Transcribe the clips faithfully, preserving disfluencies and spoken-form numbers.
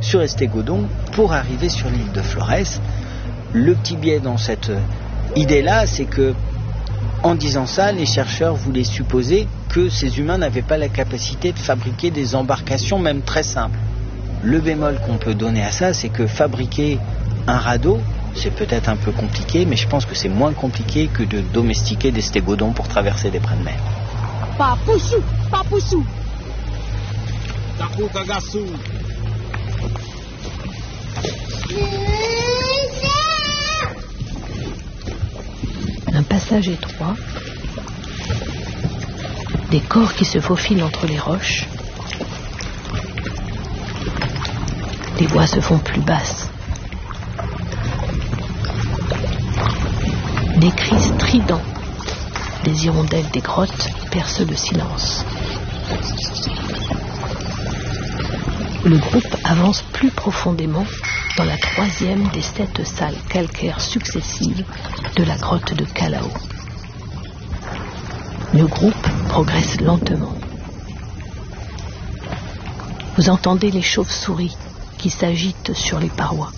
sur Estégodon pour arriver sur l'île de Flores. Le petit biais dans cette idée-là, c'est que, en disant ça, les chercheurs voulaient supposer que ces humains n'avaient pas la capacité de fabriquer des embarcations, même très simples. Le bémol qu'on peut donner à ça, c'est que fabriquer un radeau, c'est peut-être un peu compliqué, mais je pense que c'est moins compliqué que de domestiquer des stégodons pour traverser des bras de mer. Papoussou, papoussou. Tapu kagassou. Un passage étroit, des corps qui se faufilent entre les roches, les voix se font plus basses, des cris stridents, les hirondelles des grottes percent le silence. Le groupe avance plus profondément dans la troisième des sept salles calcaires successives de la grotte de Callao. Le groupe progresse lentement. Vous entendez les chauves-souris qui s'agitent sur les parois.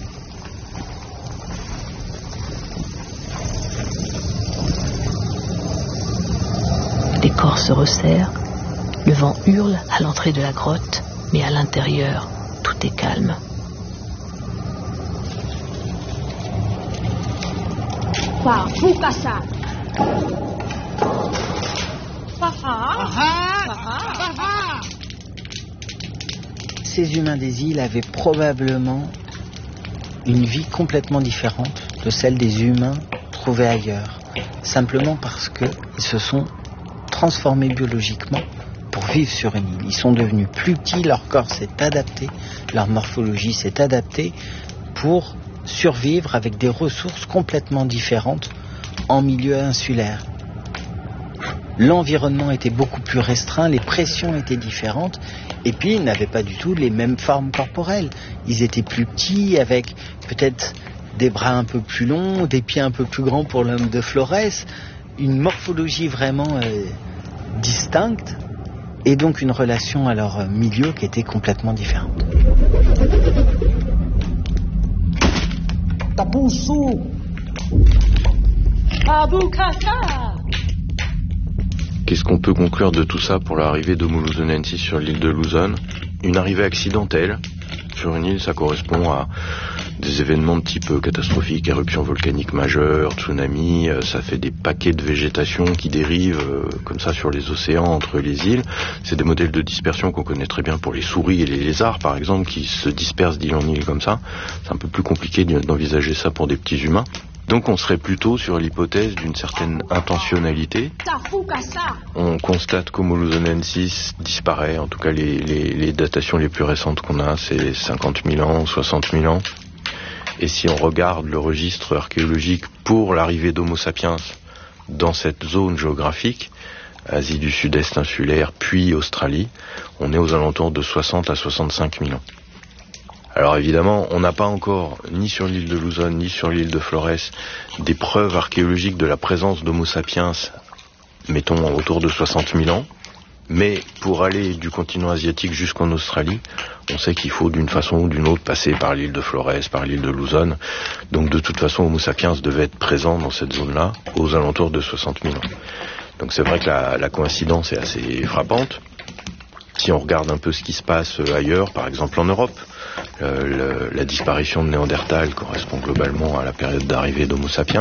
Les corps se resserrent, le vent hurle à l'entrée de la grotte, mais à l'intérieur, tout est calme. Papukasa. Ces humains des îles avaient probablement une vie complètement différente de celle des humains trouvés ailleurs, simplement parce qu'ils se sont transformés biologiquement pour vivre sur une île. Ils sont devenus plus petits, leur corps s'est adapté, leur morphologie s'est adaptée pour survivre avec des ressources complètement différentes en milieu insulaire. L'environnement était beaucoup plus restreint, les pressions étaient différentes, et puis ils n'avaient pas du tout les mêmes formes corporelles. Ils étaient plus petits, avec peut-être des bras un peu plus longs, des pieds un peu plus grands pour l'homme de Flores, une morphologie vraiment euh, distincte, et donc une relation à leur milieu qui était complètement différente. Tapoussou. Papukasa. Qu'est-ce qu'on peut conclure de tout ça pour l'arrivée d'Homo luzonensis sur l'île de Luzon? Une arrivée accidentelle. Sur une île, ça correspond à des événements de type catastrophique, éruption volcanique majeure, tsunami, ça fait des paquets de végétation qui dérivent euh, comme ça sur les océans entre les îles. C'est des modèles de dispersion qu'on connaît très bien pour les souris et les lézards, par exemple, qui se dispersent d'île en île comme ça. C'est un peu plus compliqué d'envisager ça pour des petits humains. Donc on serait plutôt sur l'hypothèse d'une certaine intentionnalité. On constate qu'Homo luzonensis disparaît, en tout cas les, les, les datations les plus récentes qu'on a, c'est cinquante mille ans, soixante mille ans. Et si on regarde le registre archéologique pour l'arrivée d'Homo sapiens dans cette zone géographique, Asie du Sud-Est insulaire, puis Australie, on est aux alentours de soixante à soixante-cinq mille ans. Alors évidemment, on n'a pas encore, ni sur l'île de Luzon, ni sur l'île de Flores, des preuves archéologiques de la présence d'Homo sapiens, mettons autour de soixante mille ans. Mais pour aller du continent asiatique jusqu'en Australie, on sait qu'il faut d'une façon ou d'une autre passer par l'île de Flores, par l'île de Luzon. Donc de toute façon, Homo sapiens devait être présent dans cette zone-là, aux alentours de soixante mille ans. Donc c'est vrai que la, la coïncidence est assez frappante. Si on regarde un peu ce qui se passe ailleurs, par exemple en Europe, euh, le, la disparition de Néandertal correspond globalement à la période d'arrivée d'Homo sapiens.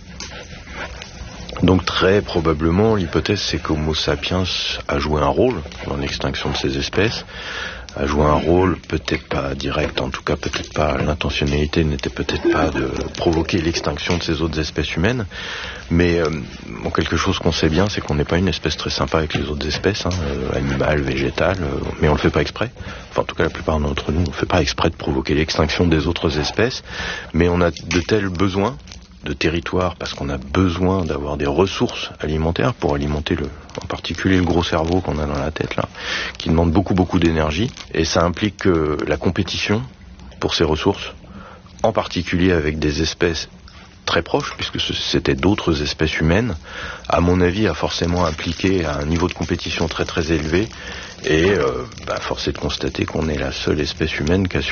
Donc très probablement, l'hypothèse c'est qu'Homo sapiens a joué un rôle dans l'extinction de ces espèces, a joué un rôle peut-être pas direct, en tout cas peut-être pas, l'intentionnalité n'était peut-être pas de provoquer l'extinction de ces autres espèces humaines, mais euh, bon, quelque chose qu'on sait bien, c'est qu'on n'est pas une espèce très sympa avec les autres espèces, hein, euh, animales, végétales, euh, mais on le fait pas exprès. Enfin en tout cas la plupart d'entre nous, on ne fait pas exprès de provoquer l'extinction des autres espèces, mais on a de tels besoins de territoire, parce qu'on a besoin d'avoir des ressources alimentaires pour alimenter le, en particulier le gros cerveau qu'on a dans la tête là, qui demande beaucoup beaucoup d'énergie, et ça implique que la compétition pour ces ressources, en particulier avec des espèces très proches, puisque c'était d'autres espèces humaines, à mon avis a forcément impliqué à un niveau de compétition très très élevé, et euh, bah, force est de constater qu'on est la seule espèce humaine qui a